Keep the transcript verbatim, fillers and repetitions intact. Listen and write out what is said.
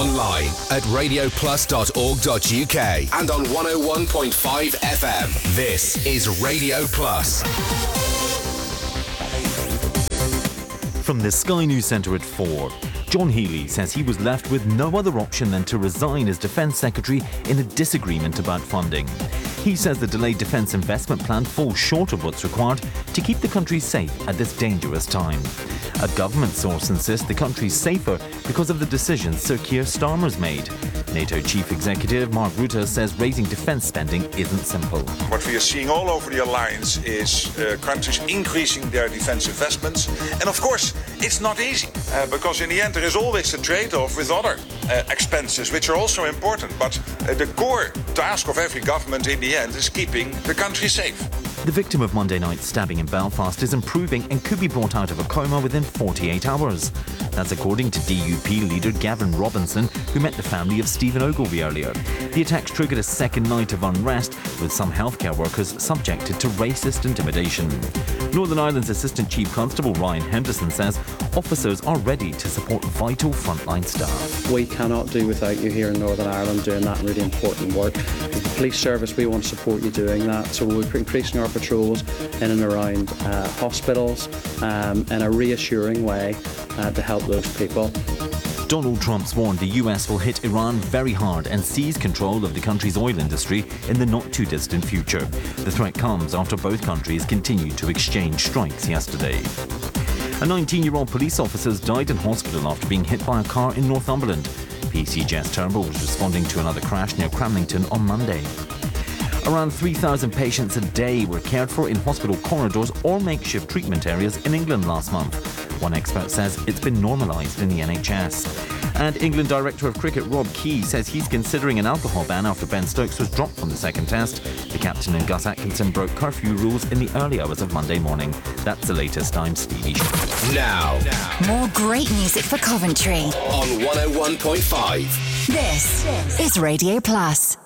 online at radio plus dot org dot u k and on one oh one point five F M. This is Radio Plus. From the Sky News Centre at four, John Healey says he was left with no other option than to resign as Defence Secretary in a disagreement about funding. He says the delayed defence investment plan falls short of what's required to keep the country safe at this dangerous time. A government source insists the country's safer because of the decisions Sir Keir Starmer's made. NATO Chief Executive Mark Rutte says raising defence spending isn't simple. What we are seeing all over the alliance is uh, countries increasing their defence investments. And of course, it's not easy, uh, because in the end there is always a trade-off with other uh, expenses, which are also important. But uh, the core task of every government in the end is keeping the country safe. The victim of Monday night's stabbing in Belfast is improving and could be brought out of a coma within forty-eight hours. That's according to D U P leader Gavin Robinson, who met the family of Stephen Ogilvie earlier. The attacks triggered a second night of unrest, with some healthcare workers subjected to racist intimidation. Northern Ireland's Assistant Chief Constable Ryan Henderson says officers are ready to support vital frontline staff. We cannot do without you here in Northern Ireland doing that really important work. As the police service, we want to support you doing that, so we're increasing our patrols in and around uh, hospitals um, in a reassuring way uh, to help those people. Donald Trump's warned the U S will hit Iran very hard and seize control of the country's oil industry in the not-too-distant future. The threat comes after both countries continued to exchange strikes yesterday. A nineteen-year-old police officer has died in hospital after being hit by a car in Northumberland. P C Jess Turnbull was responding to another crash near Cramlington on Monday. Around three thousand patients a day were cared for in hospital corridors or makeshift treatment areas in England last month. One expert says it's been normalised in the N H S. And England Director of Cricket Rob Key says he's considering an alcohol ban after Ben Stokes was dropped from the second test. The captain and Gus Atkinson broke curfew rules in the early hours of Monday morning. That's the latest. I'm Stevie. Now, more great music for Coventry on one oh one point five. This is Radio Plus.